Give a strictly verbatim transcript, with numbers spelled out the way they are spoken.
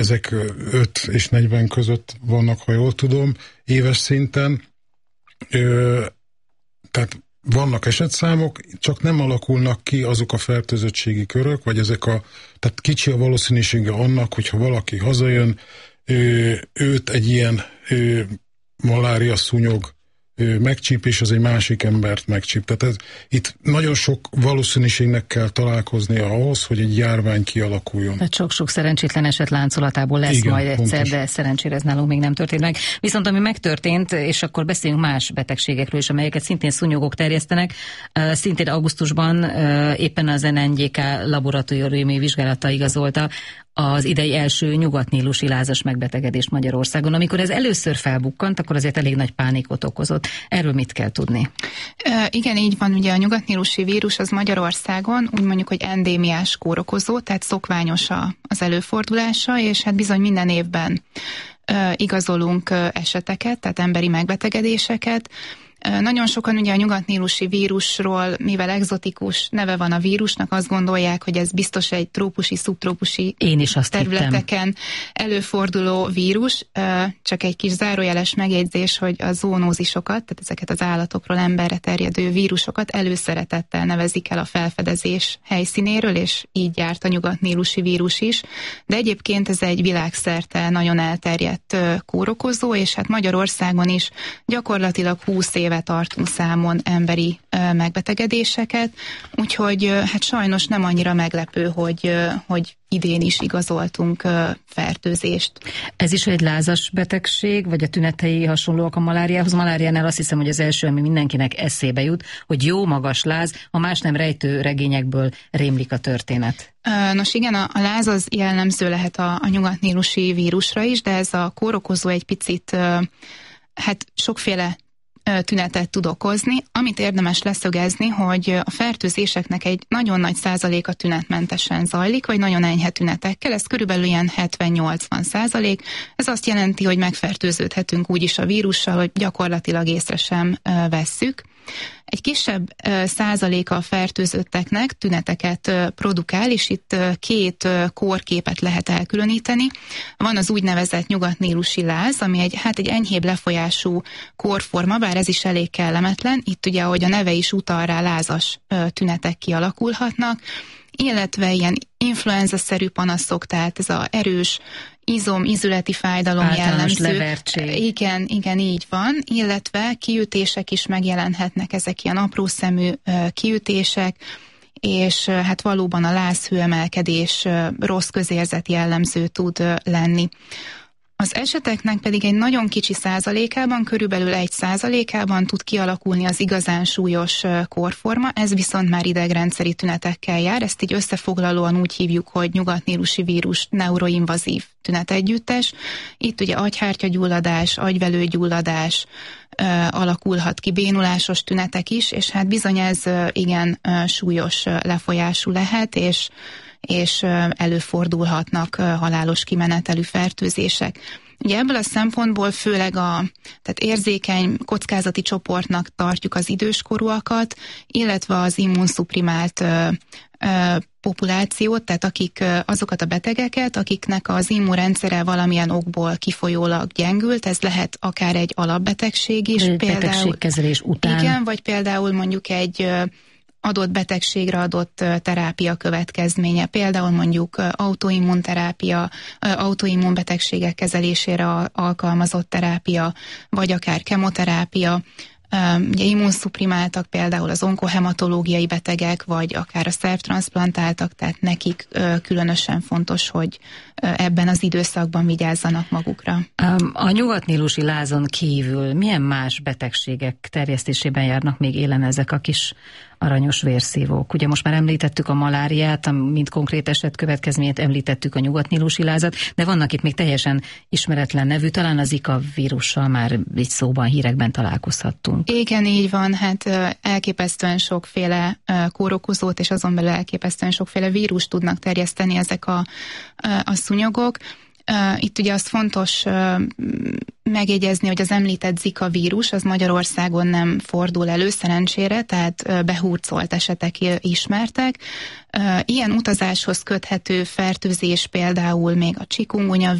ezek öt és negyven között vannak, ha jól tudom, éves szinten. Ö, tehát vannak esetszámok, csak nem alakulnak ki azok a fertőzöttségi körök, vagy ezek a, tehát kicsi a valószínűsége annak, hogyha valaki hazajön, ö, őt egy ilyen ö, malária szúnyog megcsíp, és az egy másik embert megcsíp. Tehát ez, itt nagyon sok valószínűségnek kell találkoznia ahhoz, hogy egy járvány kialakuljon. Tehát sok-sok szerencsétlen eset láncolatából lesz. Igen, majd egyszer, pontos. De szerencsére ez nálunk még nem történt meg. Viszont ami megtörtént, és akkor beszéljünk más betegségekről is, amelyeket szintén szúnyogok terjesztenek. Szintén augusztusban éppen az en en gé ká laboratóriumi vizsgálata igazolta az idei első nyugatnílusi lázas megbetegedés Magyarországon. Amikor ez először felbukkant, akkor azért elég nagy pánikot okozott. Erről mit kell tudni? E, igen, így van. Ugye a nyugatnílusi vírus az Magyarországon úgy mondjuk, hogy endémiás kórokozó, tehát szokványos a, az előfordulása, és hát bizony minden évben e, igazolunk e, eseteket, tehát emberi megbetegedéseket. Nagyon sokan ugye a nyugatnílusi vírusról, mivel egzotikus neve van a vírusnak, azt gondolják, hogy ez biztos egy trópusi, szubtrópusi Én is azt területeken hittem. előforduló vírus. Csak egy kis zárójeles megjegyzés, hogy a zoonózisokat, tehát ezeket az állatokról emberre terjedő vírusokat előszeretettel nevezik el a felfedezés helyszínéről, és így járt a nyugatnílusi vírus is. De egyébként ez egy világszerte nagyon elterjedt kórokozó, és hát Magyarországon is gyakorlatilag húsz év tartunk számon emberi ö, megbetegedéseket, úgyhogy ö, hát sajnos nem annyira meglepő, hogy, ö, hogy idén is igazoltunk ö, fertőzést. Ez is egy lázas betegség, vagy a tünetei hasonlóak a maláriához? Maláriánál azt hiszem, hogy az első, ami mindenkinek eszébe jut, hogy jó magas láz, a más nem rejtő regényekből rémlik a történet. Nos igen, a, a láz az jellemző lehet a, a nyugatnílusi vírusra is, de ez a kórokozó egy picit ö, hát sokféle tünetet tud okozni. Amit érdemes leszögezni, hogy a fertőzéseknek egy nagyon nagy százaléka tünetmentesen zajlik, vagy nagyon enyhe tünetekkel, ez körülbelül ilyen hetven-nyolcvan százalék. Ez azt jelenti, hogy megfertőződhetünk úgyis a vírussal, hogy gyakorlatilag észre sem vesszük. Egy kisebb százaléka a fertőzötteknek tüneteket produkál, és itt két kórképet lehet elkülöníteni. Van az úgynevezett nyugatnílusi láz, ami egy, hát egy enyhébb lefolyású kórforma, bár ez is elég kellemetlen. Itt ugye, ahogy a neve is utal rá, lázas tünetek kialakulhatnak, illetve ilyen influenza-szerű panaszok, tehát ez az erős izom, ízületi fájdalom általános jellemző. levertség. Igen, igen, így van, illetve kiütések is megjelenhetnek, ezek ilyen aprószemű kiütések, és hát valóban a lázhőemelkedés, rossz közérzet jellemző tud lenni. Az eseteknek pedig egy nagyon kicsi százalékában, körülbelül egy százalékában tud kialakulni az igazán súlyos kórforma, ez viszont már idegrendszeri tünetekkel jár, ezt így összefoglalóan úgy hívjuk, hogy nyugatnílusi vírus neuroinvazív tünetegyüttes. Itt ugye agyhártyagyulladás, agyvelőgyulladás alakulhat ki, bénulásos tünetek is, és hát bizony ez igen súlyos lefolyású lehet, és és előfordulhatnak halálos kimenetelű fertőzések. Ugye ebből a szempontból főleg a tehát érzékeny kockázati csoportnak tartjuk az időskorúakat, illetve az immunszuprimált ö, ö, populációt, tehát akik azokat a betegeket, akiknek az immunrendszere valamilyen okból kifolyólag gyengült, ez lehet akár egy alapbetegség is. Egy például, betegségkezelés után. Igen, vagy például mondjuk egy adott betegségre adott terápia következménye, például mondjuk autoimmunterápia, autoimmunbetegségek kezelésére alkalmazott terápia, vagy akár kemoterápia. Ugye immunszuprimáltak például az onkohematológiai betegek, vagy akár a szervtranszplantáltak, tehát nekik különösen fontos, hogy ebben az időszakban vigyázzanak magukra. A nyugatnílusi lázon kívül milyen más betegségek terjesztésében járnak még élen ezek a kis aranyos vérszívók? Ugye most már említettük a maláriát, mint konkrét eset következményét, említettük a nyugatnílusi lázat, de vannak itt még teljesen ismeretlen nevű, talán az Zika vírussal már így szóban, hírekben találkozhattunk. Igen, így van, hát elképesztően sokféle kórokozót, és azon belül elképesztően sokféle vírust tudnak terjeszteni ezek a, a szúnyogok. Itt ugye az fontos megjegyezni, hogy az említett Zika vírus az Magyarországon nem fordul elő szerencsére, tehát behurcolt esetek ismertek. Ilyen utazáshoz köthető fertőzés például még a csikungunya